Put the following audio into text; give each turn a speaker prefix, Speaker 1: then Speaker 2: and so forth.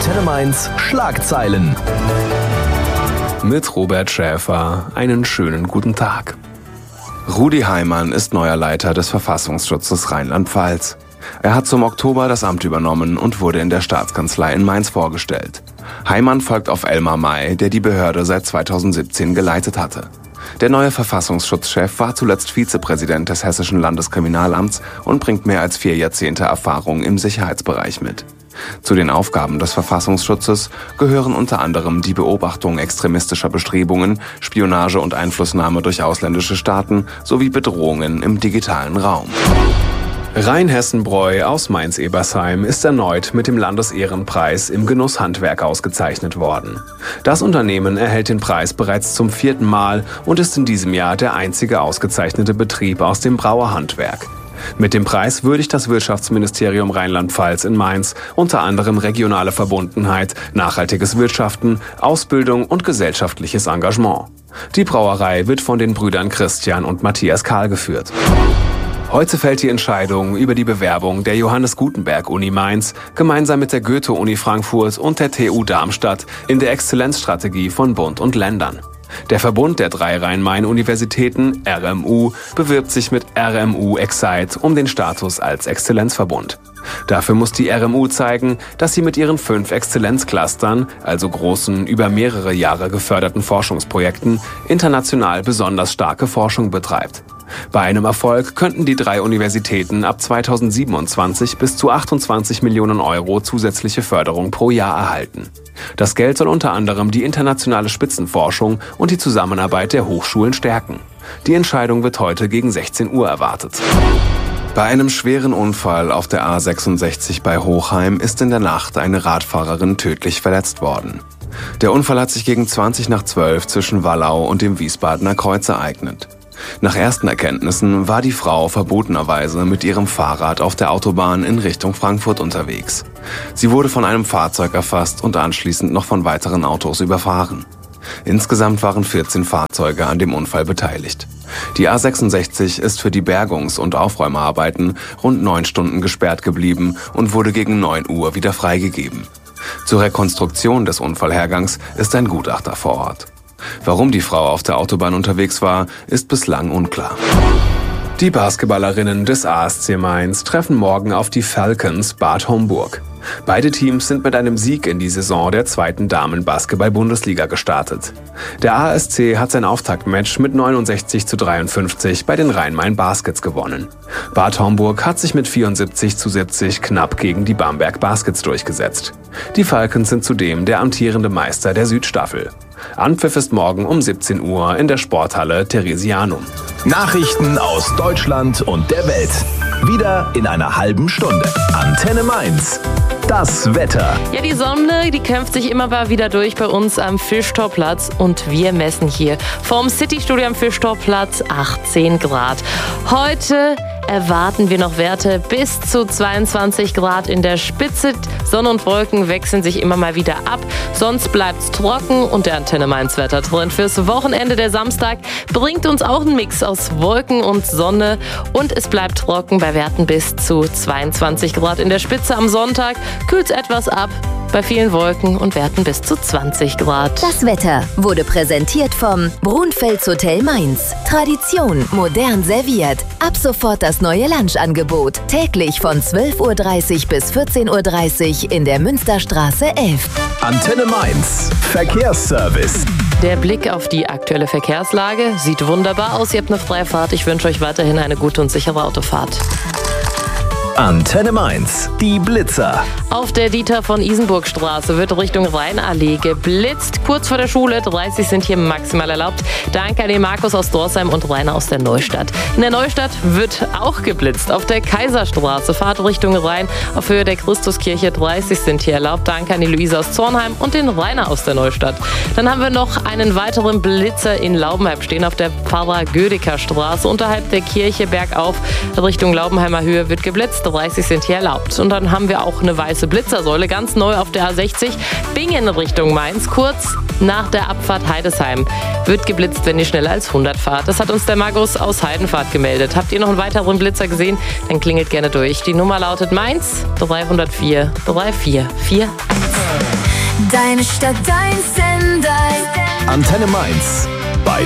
Speaker 1: Antenne Mainz Schlagzeilen.
Speaker 2: Mit Robert Schäfer. Einen schönen guten Tag. Rudi Heimann ist neuer Leiter des Verfassungsschutzes Rheinland-Pfalz. Er hat zum Oktober das Amt übernommen und wurde in der Staatskanzlei in Mainz vorgestellt. Heimann folgt auf Elmar May, der die Behörde seit 2017 geleitet hatte. Der neue Verfassungsschutzchef war zuletzt Vizepräsident des Hessischen Landeskriminalamts und bringt mehr als 4 Jahrzehnte Erfahrung im Sicherheitsbereich mit. Zu den Aufgaben des Verfassungsschutzes gehören unter anderem die Beobachtung extremistischer Bestrebungen, Spionage und Einflussnahme durch ausländische Staaten sowie Bedrohungen im digitalen Raum. Rheinhessen-Bräu aus Mainz-Ebersheim ist erneut mit dem Landesehrenpreis im Genusshandwerk ausgezeichnet worden. Das Unternehmen erhält den Preis bereits zum 4. Mal und ist in diesem Jahr der einzige ausgezeichnete Betrieb aus dem Brauerhandwerk. Mit dem Preis würdigt das Wirtschaftsministerium Rheinland-Pfalz in Mainz unter anderem regionale Verbundenheit, nachhaltiges Wirtschaften, Ausbildung und gesellschaftliches Engagement. Die Brauerei wird von den Brüdern Christian und Matthias Kahl geführt. Heute fällt die Entscheidung über die Bewerbung der Johannes Gutenberg Uni Mainz gemeinsam mit der Goethe-Uni Frankfurt und der TU Darmstadt in der Exzellenzstrategie von Bund und Ländern. Der Verbund der 3 Rhein-Main-Universitäten, RMU, bewirbt sich mit RMU Excite um den Status als Exzellenzverbund. Dafür muss die RMU zeigen, dass sie mit ihren 5 Exzellenzclustern, also großen, über mehrere Jahre geförderten Forschungsprojekten, international besonders starke Forschung betreibt. Bei einem Erfolg könnten die 3 Universitäten ab 2027 bis zu 28 Millionen Euro zusätzliche Förderung pro Jahr erhalten. Das Geld soll unter anderem die internationale Spitzenforschung und die Zusammenarbeit der Hochschulen stärken. Die Entscheidung wird heute gegen 16 Uhr erwartet. Bei einem schweren Unfall auf der A66 bei Hochheim ist in der Nacht eine Radfahrerin tödlich verletzt worden. Der Unfall hat sich gegen 11:20 zwischen Wallau und dem Wiesbadener Kreuz ereignet. Nach ersten Erkenntnissen war die Frau verbotenerweise mit ihrem Fahrrad auf der Autobahn in Richtung Frankfurt unterwegs. Sie wurde von einem Fahrzeug erfasst und anschließend noch von weiteren Autos überfahren. Insgesamt waren 14 Fahrzeuge an dem Unfall beteiligt. Die A66 ist für die Bergungs- und Aufräumarbeiten rund 9 Stunden gesperrt geblieben und wurde gegen 9 Uhr wieder freigegeben. Zur Rekonstruktion des Unfallhergangs ist ein Gutachter vor Ort. Warum die Frau auf der Autobahn unterwegs war, ist bislang unklar. Die Basketballerinnen des ASC Mainz treffen morgen auf die Falcons Bad Homburg. Beide Teams sind mit einem Sieg in die Saison der 2. Damen-Basketball-Bundesliga gestartet. Der ASC hat sein Auftaktmatch mit 69:53 bei den Rhein-Main Baskets gewonnen. Bad Homburg hat sich mit 74:70 knapp gegen die Bamberg Baskets durchgesetzt. Die Falcons sind zudem der amtierende Meister der Südstaffel. Anpfiff ist morgen um 17 Uhr in der Sporthalle Theresianum.
Speaker 1: Nachrichten aus Deutschland und der Welt. Wieder in einer halben Stunde. Antenne Mainz. Das Wetter.
Speaker 3: Ja, die Sonne, die kämpft sich immer mal wieder durch bei uns am Fischtorplatz und wir messen hier vom Citystudio am Fischtorplatz 18 Grad. Heute erwarten wir noch Werte bis zu 22 Grad in der Spitze. Sonne und Wolken wechseln sich immer mal wieder ab. Sonst bleibt's trocken und der Antenne Mainz Wettertrend fürs Wochenende, der Samstag, bringt uns auch einen Mix aus Wolken und Sonne. Und es bleibt trocken bei Werten bis zu 22 Grad in der Spitze. Am Sonntag kühlt's etwas ab bei vielen Wolken und Werten bis zu 20 Grad.
Speaker 4: Das Wetter wurde präsentiert vom Brunfels Hotel Mainz. Tradition modern serviert. Ab sofort das neue Lunchangebot. Täglich von 12:30 Uhr bis 14:30 Uhr in der Münsterstraße 11.
Speaker 1: Antenne Mainz. Verkehrsservice.
Speaker 3: Der Blick auf die aktuelle Verkehrslage sieht wunderbar aus. Ihr habt eine freie Fahrt. Ich wünsche euch weiterhin eine gute und sichere Autofahrt.
Speaker 1: Antenne Mainz. Die Blitzer.
Speaker 3: Auf der Dieter-von-Isenburg-Straße wird Richtung Rheinallee geblitzt. Kurz vor der Schule, 30 sind hier maximal erlaubt. Danke an den Markus aus Dorsheim und Rainer aus der Neustadt. In der Neustadt wird auch geblitzt. Auf der Kaiserstraße, Fahrt Richtung Rhein. Auf Höhe der Christuskirche, 30 sind hier erlaubt. Danke an die Luise aus Zornheim und den Rainer aus der Neustadt. Dann haben wir noch einen weiteren Blitzer in Laubenheim stehen auf der Pfarrer-Gödeker-Straße. Unterhalb der Kirche bergauf Richtung Laubenheimer Höhe wird geblitzt. 30 sind hier erlaubt. Und dann haben wir auch eine weiße Blitzersäule, ganz neu auf der A60, Bingen Richtung Mainz, kurz nach der Abfahrt Heidesheim. Wird geblitzt, wenn ihr schneller als 100 fahrt. Das hat uns der Markus aus Heidenfahrt gemeldet. Habt ihr noch einen weiteren Blitzer gesehen? Dann klingelt gerne durch. Die Nummer lautet Mainz 304 3441.
Speaker 5: Deine Stadt, dein Sender.
Speaker 1: Antenne Mainz.